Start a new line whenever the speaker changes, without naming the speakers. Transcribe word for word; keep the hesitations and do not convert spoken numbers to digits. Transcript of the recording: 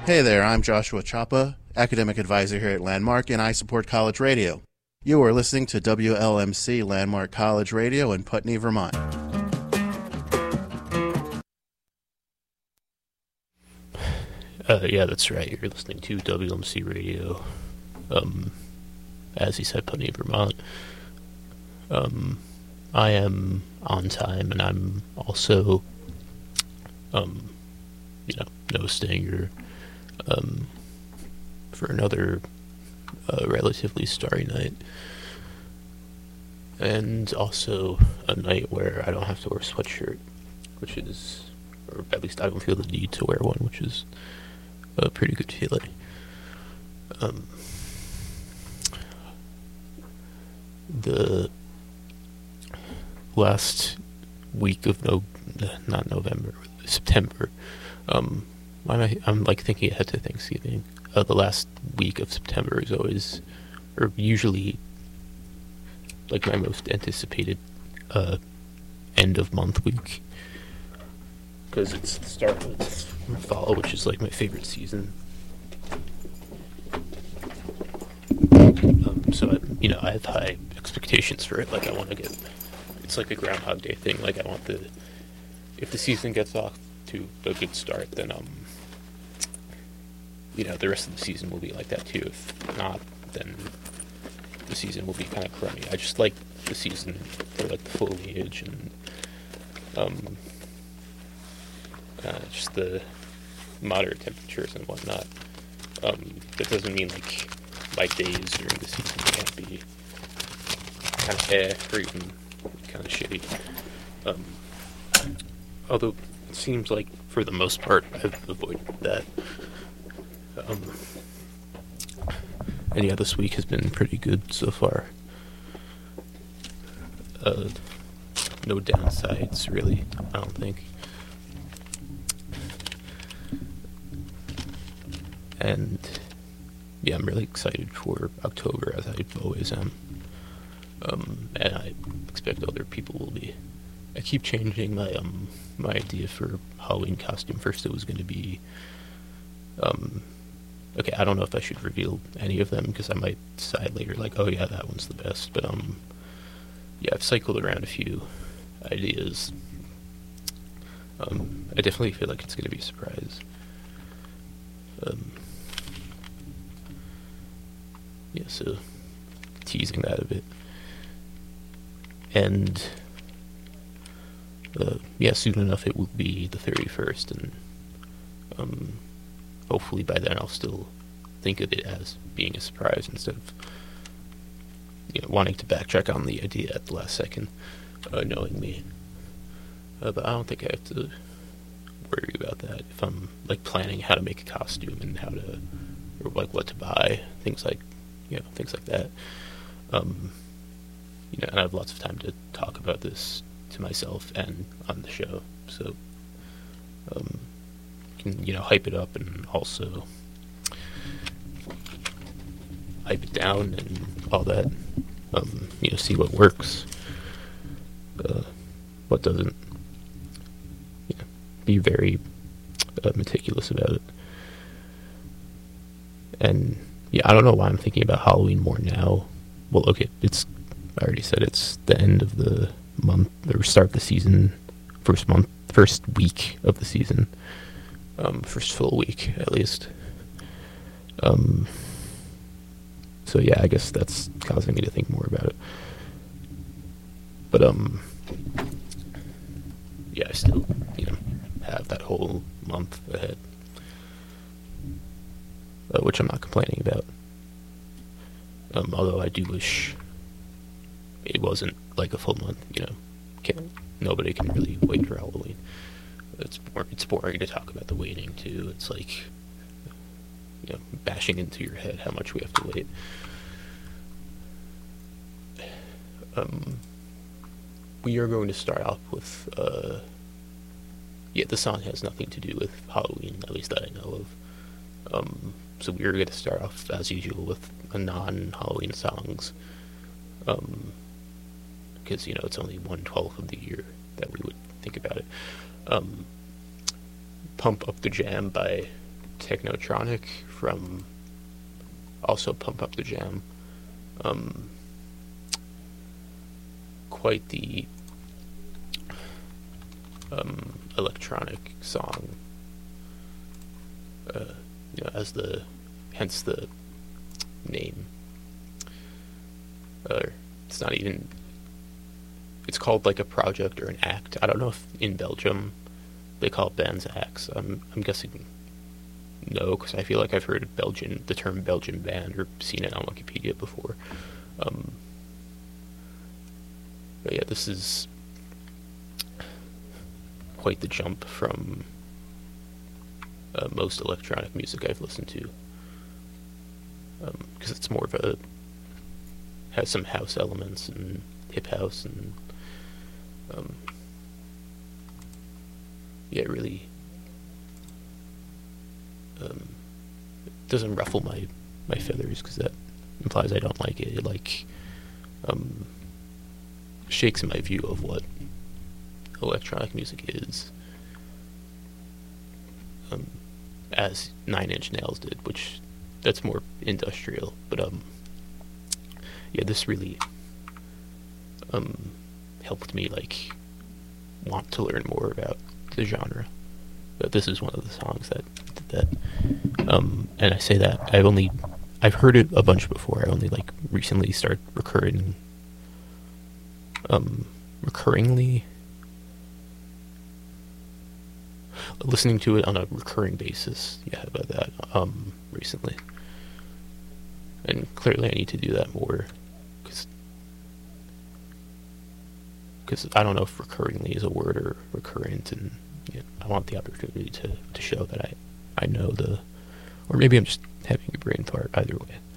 Hey there, I'm Joshua Chapa, academic advisor here at Landmark, and I support college radio. You are listening to W L M C Landmark College Radio in Putney, Vermont.
Uh, yeah, that's right. You're listening to W L M C Radio, um, as he said, Putney, Vermont. Um, I am on time, and I'm also, um, you know, no stinger, um, for another uh, relatively starry night. And also a night where I don't have to wear a sweatshirt, which is, or at least I don't feel the need to wear one, which is a pretty good feeling. Um, the last week of no, not November, September. Um, why am I? I'm like thinking ahead to Thanksgiving. Uh, the last week of September is always, or usually, like my most anticipated uh, end of month week, because it's the start of fall, which is like my favorite season. Um, so I, you know, I have high expectations for it. Like I want to get. It's like a Groundhog Day thing. Like I want the, if the season gets off to a good start, then um, you know, the rest of the season will be like that too. If not, then the season will be kind of crummy. I just like the season for like the foliage and um, uh, just the moderate temperatures and whatnot. Um, that doesn't mean like my days during the season can't be kind of eh, or even kind of shitty. Um, although it seems like for the most part I've avoided that. Um, and yeah, this week has been pretty good so far. Uh, no downsides really, I don't think. And yeah, I'm really excited for October, as I always am. Um, and I expect other people will be. I keep changing my um my idea for Halloween costume. First it was going to be, um, okay, I don't know if I should reveal any of them, because I might decide later, like, oh yeah, that one's the best. But um, yeah, I've cycled around a few ideas. Um, I definitely feel like it's going to be a surprise. Um, yeah, so teasing that a bit. And uh, yeah, soon enough it will be the thirty-first, and um, hopefully by then I'll still think of it as being a surprise instead of, you know, wanting to backtrack on the idea at the last second, uh, knowing me. Uh, but I don't think I have to worry about that if I'm like planning how to make a costume and how to, or like what to buy, things like, you know, things like that. Um, you know, and I have lots of time to talk about this to myself and on the show, so um, can, you know, hype it up and also hype it down and all that. Um, you know, see what works, uh, what doesn't. You know, be very uh, meticulous about it. And yeah, I don't know why I'm thinking about Halloween more now. Well, okay, it's, I already said it's the end of the month, or start of the season, first month, first week of the season, um, first full week, at least. Um, so yeah, I guess that's causing me to think more about it. But, um, yeah, I still, you know, have that whole month ahead, uh, which I'm not complaining about. Um, although I do wish it wasn't like a full month, you know. Can't, nobody can really wait for Halloween. It's boring, it's boring to talk about the waiting, too. It's like, you know, bashing into your head how much we have to wait. Um, we are going to start off with, uh, yeah, the song has nothing to do with Halloween, at least that I know of. Um, so we are going to start off, as usual, with a non-Halloween songs. Um, because, you know, it's only one twelfth of the year that we would think about it. Um, Pump Up the Jam by Technotronic from also Pump Up the Jam. Um, quite the um, electronic song, uh, you know, as the hence the name. Uh, it's not even. It's called like a project or an act. I don't know if in Belgium they call bands acts. I'm I'm guessing no, because I feel like I've heard Belgian the term Belgian band or seen it on Wikipedia before. Um, but yeah, this is quite the jump from uh, most electronic music I've listened to, because um, it's more of a has some house elements and hip house and um, yeah, it really um, doesn't ruffle my my feathers, because that implies I don't like it. It like um, shakes my view of what electronic music is, um, as Nine Inch Nails did, which that's more industrial. But um, yeah, this really um helped me like want to learn more about the genre. But this is one of the songs that did that. Um, and I say that I've only I've heard it a bunch before. I only like recently started recurring, um, recurringly listening to it on a recurring basis. Yeah, about that. Um, recently, and clearly I need to do that more, because because I don't know if recurringly is a word or recurrent, and yeah, I want the opportunity to to show that I I know the, or maybe I'm just having a brain fart. Either way.